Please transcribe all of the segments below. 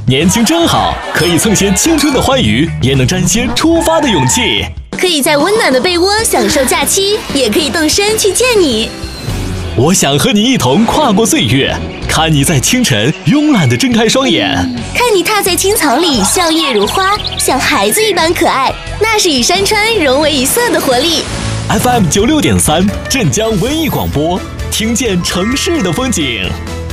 年轻真好，可以蹭些青春的欢愉，也能沾些出发的勇气。 可以在温暖的被窝享受假期，也可以动身去见你。 我想和你一同跨过岁月，看你在清晨慵懒地睁开双眼， 看你踏在青草里笑靥如花，像孩子一般可爱，那是与山川融为一色的活力。 FM 96.3镇江文艺广播，听见城市的风景。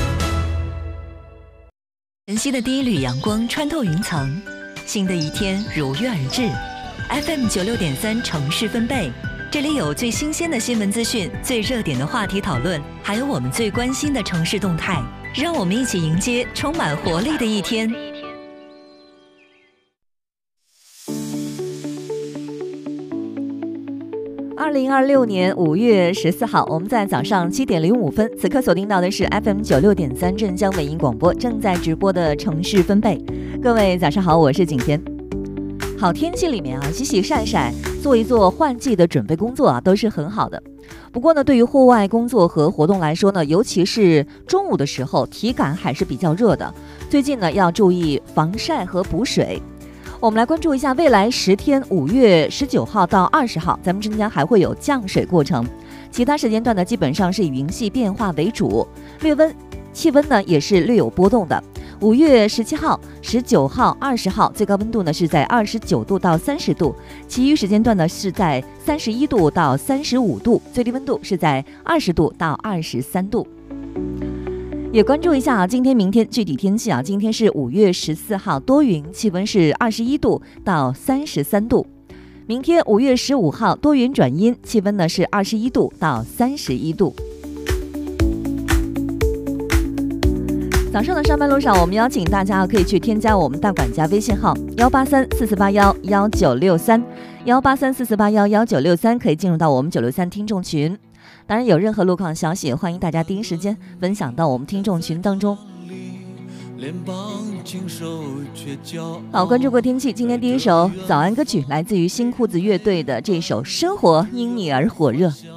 晨曦的第一缕阳光穿透云层，新的一天如约而至。FM 96.3城市分贝，这里有最新鲜的新闻资讯、最热点的话题讨论，还有我们最关心的城市动态。让我们一起迎接充满活力的一天。2026年5月14号，我们在早上7点05分，此刻锁定到的是 FM 96.3镇江文艺广播正在直播的城市分贝。各位早上好，我是景天。好天气里面洗洗晒晒，做一做换季的准备工作都是很好的。不过呢，对于户外工作和活动来说呢，尤其是中午的时候，体感还是比较热的。最近呢，要注意防晒和补水。我们来关注一下未来10天，5月19号到20号，咱们镇江还会有降水过程，其他时间段呢，基本上是以云系变化为主，气温呢也是略有波动的。5月17号、19号、20号，最高温度呢是在29度到30度，其余时间段呢是在31度到35度，最低温度是在20度到23度。也关注一下今天、明天具体天气今天是5月14号，多云，气温是21度到33度。明天5月15号，多云转阴，气温呢是21度到31度。早上的上班路上，我们邀请大家可以去添加我们大管家微信号18344811963，18344811963，可以进入到我们963听众群。当然，有任何路况消息，欢迎大家第一时间分享到我们听众群当中。好，关注过天气，今天第一首早安歌曲来自于新裤子乐队的这首《生活因你而火热》。